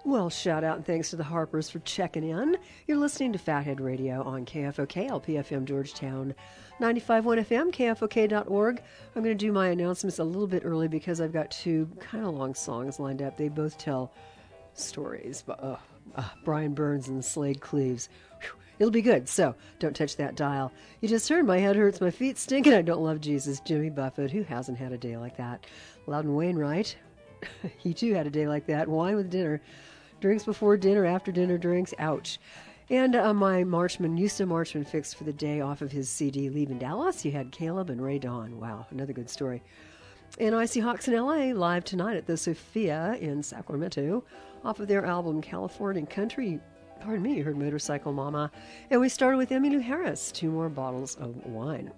Well, shout out and thanks to the Harpers for checking in. You're listening to Fathead Radio on KFOK, LPFM Georgetown, 95.1 FM, KFOK.org. I'm going to do my announcements a little bit early because I've got two kind of long songs lined up. They both tell stories. Brian Burns and Slade Cleaves. Whew, it'll be good, so don't touch that dial. You just heard My Head Hurts, My Feet Stink, and I Don't Love Jesus, Jimmy Buffett. Who hasn't had a day like that? Loudon Wainwright. He too had a day like that. Wine with dinner. Drinks before dinner, after dinner drinks. Ouch. And my Houston Marchman fix for the day off of his CD, Leaving Dallas. You had Caleb and Ray Dawn. Wow, another good story. And Icy Hawks in L.A. live tonight at the Sophia in Sacramento off of their album California Country. Pardon me, you heard Motorcycle Mama. And we started with Emmylou Harris, 2 more bottles of wine.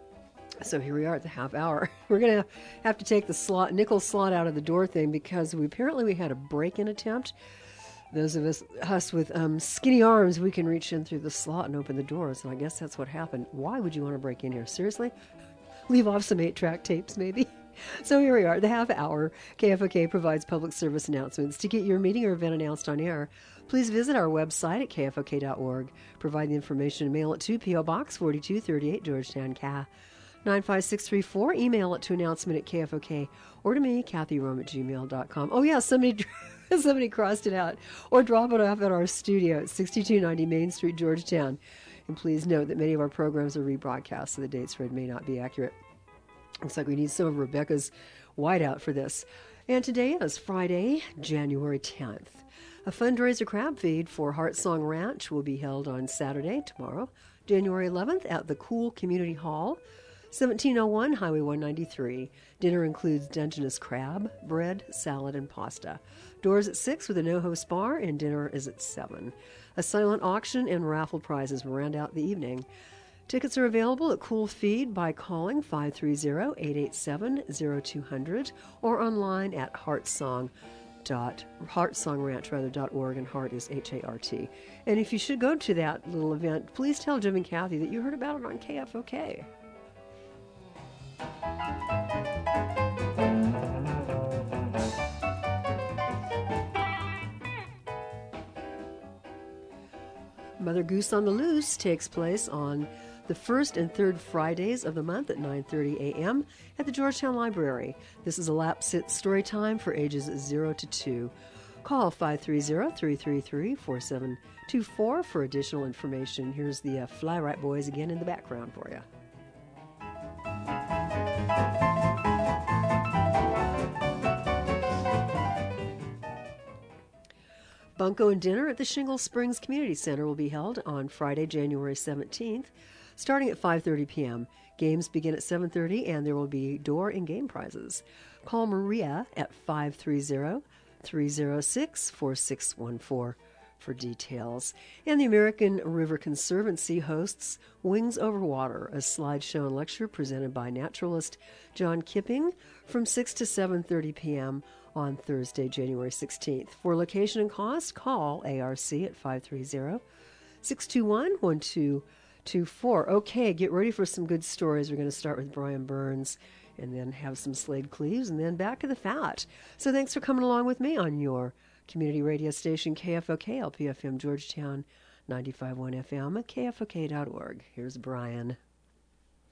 So here we are at the half hour. We're going to have to take the nickel slot out of the door thing because we had a break-in attempt. Those of us with skinny arms, we can reach in through the slot and open the doors, and I guess that's what happened. Why would you want to break in here? Seriously? Leave off some 8-track tapes, maybe? So here we are, the half hour. KFOK provides public service announcements. To get your meeting or event announced on air, please visit our website at kfok.org. Provide the information and mail it to P.O. Box 4238, Georgetown, CA 95634. Email it to announcement at KFOK or to me, KathyRome@gmail.com. Oh, yeah, somebody crossed it out. Or drop it off at our studio at 6290 Main Street, Georgetown. And please note that many of our programs are rebroadcast, so the dates read may not be accurate. Looks like we need some of Rebecca's whiteout for this. And today is Friday, January 10th. A fundraiser crab feed for Heart Song Ranch will be held on Saturday, tomorrow, January 11th at the Cool Community Hall, 1701 Highway 193. Dinner includes Dungeness crab, bread, salad, and pasta. Doors at 6 with a no-host bar, and dinner is at 7. A silent auction and raffle prizes will round out the evening. Tickets are available at Cool Feed by calling 530-887-0200 or online at heartsongranch.org, and Heart is H-A-R-T. And if you should go to that little event, please tell Jim and Kathy that you heard about it on KFOK. Mother Goose on the Loose takes place on the first and third Fridays of the month at 9:30 a.m. at the Georgetown Library. This is a lap sit story time for ages 0 to 2. Call 530-333-4724 for additional information. Here's the Fly Right Boys again in the background for you. Bunko and dinner at the Shingle Springs Community Center will be held on Friday, January 17th, starting at 5:30 p.m. Games begin at 7:30, and there will be door and game prizes. Call Maria at 530-306-4614 for details. And the American River Conservancy hosts Wings Over Water, a slideshow and lecture presented by naturalist John Kipping from 6 to 7:30 p.m. on Thursday, January 16th. For location and cost, call ARC at 530-621-1224. Okay, get ready for some good stories. We're going to start with Brian Burns and then have some Slade Cleaves and then back to the fat. So thanks for coming along with me on your community radio station, KFOK, LPFM Georgetown, 95.1 FM at KFOK.org. Here's Brian.